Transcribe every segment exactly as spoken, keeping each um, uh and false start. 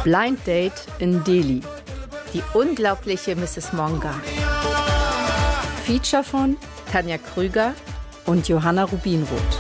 Blind Date in Delhi. Die unglaubliche Misses Monga. Feature von Tanja Krüger und Johanna Rubinroth.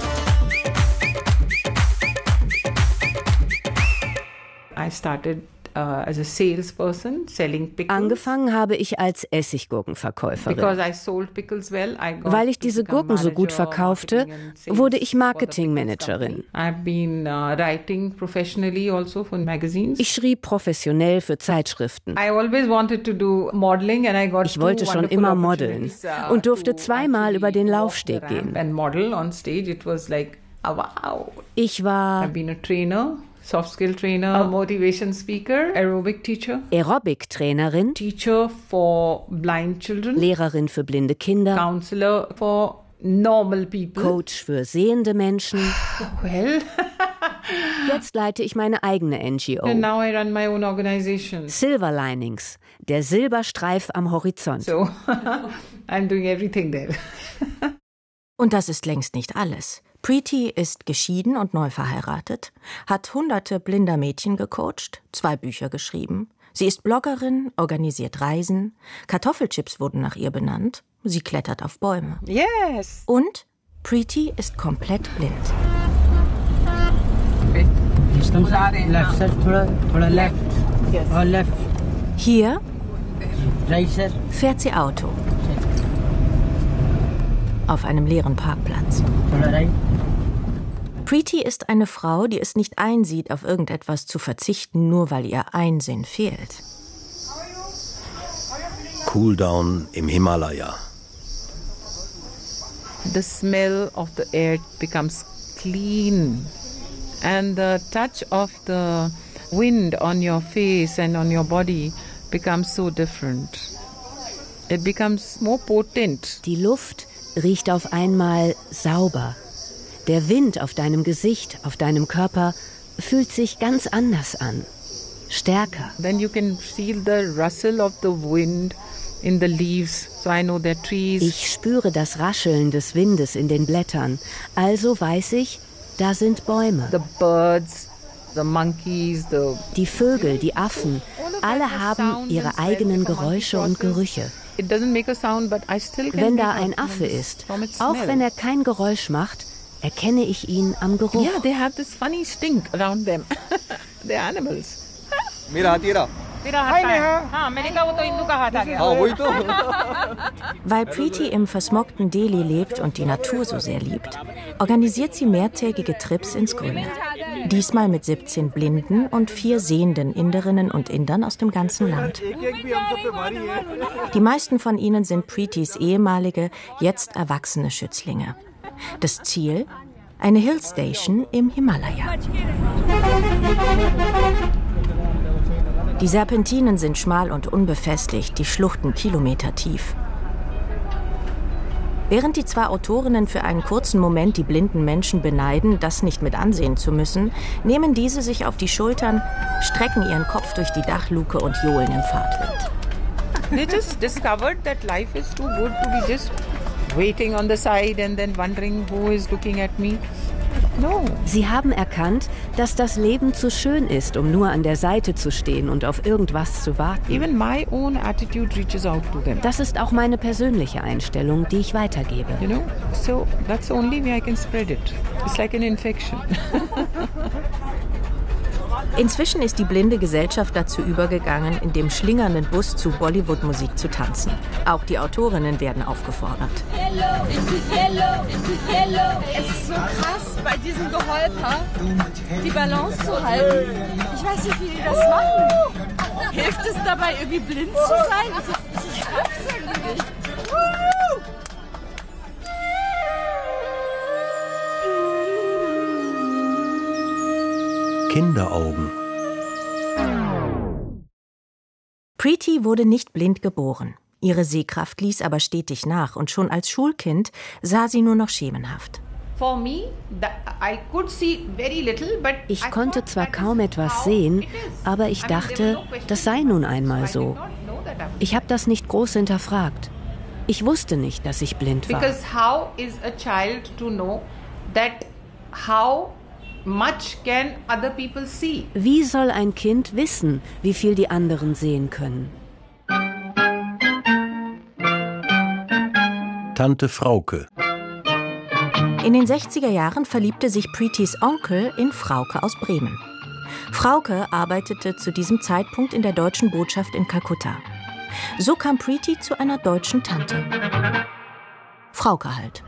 I started uh, as a salesperson selling pickles. Angefangen habe ich als Essiggurkenverkäuferin. Because I sold pickles well, I got Weil ich diese Gurken so gut verkaufte, wurde ich Marketingmanagerin. I've been uh, writing professionally also for magazines. Ich schrieb professionell für Zeitschriften. I always wanted to do modeling and I got Ich wollte schon immer modeln und durfte zweimal über den Laufsteg gehen. And model on stage, it was like, oh, wow. Ich war I've been a trainer. Soft Skill Trainer, a Motivation Speaker, Aerobic Teacher, Aerobic-Trainerin, Teacher for Blind Children, Lehrerin für blinde Kinder, Counselor for Normal People, Coach für sehende Menschen. Well, jetzt leite ich meine eigene N G O. And now I run my own organization. Silver Linings, der Silberstreif am Horizont. So, I'm doing everything there. Und das ist längst nicht alles. Preeti ist geschieden und neu verheiratet, hat hunderte blinder Mädchen gecoacht, zwei Bücher geschrieben. Sie ist Bloggerin, organisiert Reisen, Kartoffelchips wurden nach ihr benannt, sie klettert auf Bäume. Yes! Und Preeti ist komplett blind. Hier fährt sie Auto. Auf einem leeren Parkplatz. Preeti ist eine Frau, die es nicht einsieht, auf irgendetwas zu verzichten, nur weil ihr Einsinn fehlt. Cooldown im Himalaya. The smell of the air becomes clean and the touch of the wind on your face and on your body becomes so different. It becomes more potent. Die Luft riecht auf einmal sauber. Der Wind auf deinem Gesicht, auf deinem Körper fühlt sich ganz anders an. Stärker. Then you can feel the rustle of the wind in the leaves. So I know there are trees. Ich spüre das Rascheln des Windes in den Blättern. Also weiß ich, da sind Bäume. The birds, the monkeys, the Die Vögel, die Affen, alle haben ihre eigenen Geräusche und Gerüche. Wenn da ein Affe ist, auch wenn er kein Geräusch macht, erkenne ich ihn am Geruch. Yeah, they have this funny stink around them. They're animals. Weil Preeti im versmogten Delhi lebt und die Natur so sehr liebt, organisiert sie mehrtägige Trips ins Grüne. Diesmal mit siebzehn blinden und vier sehenden Inderinnen und Indern aus dem ganzen Land. Die meisten von ihnen sind Preetis ehemalige, jetzt erwachsene Schützlinge. Das Ziel? Eine Hillstation im Himalaya. Die Serpentinen sind schmal und unbefestigt, die Schluchten kilometertief. Während die zwei Autorinnen für einen kurzen Moment die blinden Menschen beneiden, das nicht mit ansehen zu müssen, nehmen diese sich auf die Schultern, strecken ihren Kopf durch die Dachluke und johlen im Fahrtwind. They just discovered that life is too good to be just waiting on the side and then wondering who is looking at me. No. Sie haben erkannt, dass das Leben zu schön ist, um nur an der Seite zu stehen und auf irgendwas zu warten. Even my own attitude reaches out to them. Das ist auch meine persönliche Einstellung, die ich weitergebe. You know, so that's the only way I can spread it. It's like an infection. Inzwischen ist die blinde Gesellschaft dazu übergegangen, in dem schlingernden Bus zu Bollywood-Musik zu tanzen. Auch die Autorinnen werden aufgefordert. Es ist so krass, bei diesem Geholper die Balance zu halten. Ich weiß nicht, wie die das machen. Hilft es dabei, irgendwie blind zu sein? Ich, ich schaff's irgendwie nicht. Kinderaugen. Preeti wurde nicht blind geboren. Ihre Sehkraft ließ aber stetig nach und schon als Schulkind sah sie nur noch schemenhaft. Ich konnte zwar kaum etwas sehen, aber ich dachte, das sei nun einmal so. Ich habe das nicht groß hinterfragt. Ich wusste nicht, dass ich blind war. Because how is a child to know that how much can other people see? Wie soll ein Kind wissen, wie viel die anderen sehen können? Tante Frauke. In den sechziger Jahren verliebte sich Preetys Onkel in Frauke aus Bremen. Frauke arbeitete zu diesem Zeitpunkt in der deutschen Botschaft in Kalkutta. So kam Preety zu einer deutschen Tante. Frauke halt.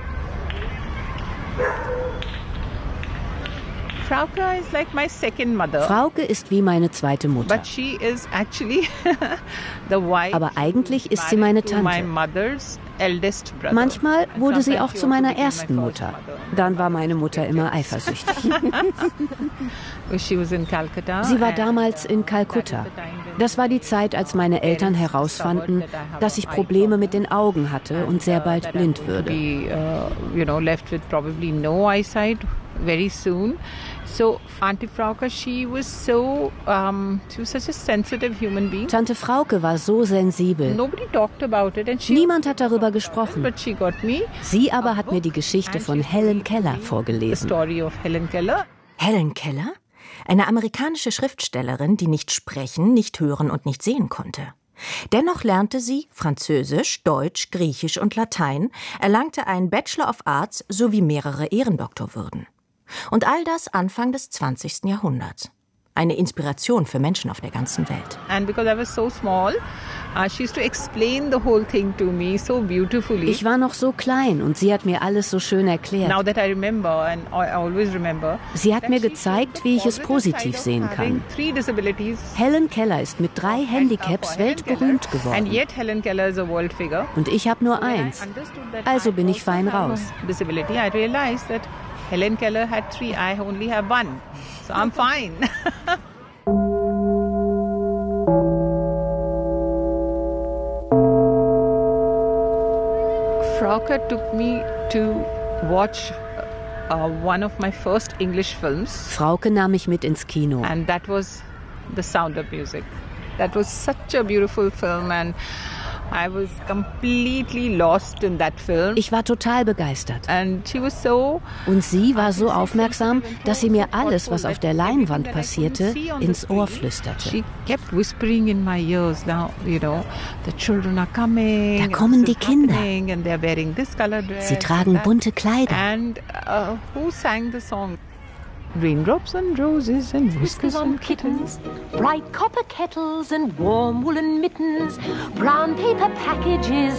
Frauke is like my second mother. Frauke ist wie meine zweite Mutter. But she is actually the wife. Aber eigentlich ist sie meine Tante. My mother's eldest brother. Manchmal wurde sie auch zu meiner ersten Mutter. Dann war meine Mutter immer eifersüchtig. She was in Calcutta. Sie war damals in Kalkutta. Das war die Zeit, als meine Eltern herausfanden, dass ich Probleme mit den Augen hatte und sehr bald blind würde. You know, left with probably no eyesight very soon. So Auntie Frauke, she was so, um, she was such a sensitive human being. Tante Frauke war so sensibel. Nobody talked about it and she Niemand hat darüber gesprochen. But she got me. Sie aber hat mir die Geschichte von Helen Keller vorgelesen. The story of Helen Keller. Helen Keller? Eine amerikanische Schriftstellerin, die nicht sprechen, nicht hören und nicht sehen konnte. Dennoch lernte sie Französisch, Deutsch, Griechisch und Latein, erlangte einen Bachelor of Arts sowie mehrere Ehrendoktorwürden. Und all das Anfang des zwanzigsten Jahrhunderts. Eine Inspiration für Menschen auf der ganzen Welt. And because I was so small, uh, she used to explain the whole thing to me so beautifully. Ich war noch so klein und sie hat mir alles so schön erklärt. Now that I remember and I always remember. Sie hat mir gezeigt, wie ich es positiv sehen kann. Helen Keller ist mit drei Handicaps weltberühmt geworden. And yet Helen Keller is a world figure. Und ich habe nur eins. Also bin ich fein raus. Disability. I realized that Helen Keller had three, I only have one. So I'm fine. Frauke took me to watch uh, one of my first English films. Frauke nahm mich mit ins Kino. And that was The Sound of Music. That was such a beautiful film and I was completely lost in that film. Ich war total begeistert. And she was so, und sie war so aufmerksam, dass sie mir alles, was auf der Leinwand passierte, ins Ohr flüsterte. She kept whispering in my ears, now, you know, the children are coming. Da kommen die Kinder. And they're wearing this color dress. Sie tragen bunte Kleider. And uh, who sang the song? Raindrops and roses and whiskers on kittens, bright copper kettles and warm woolen mittens, brown paper packages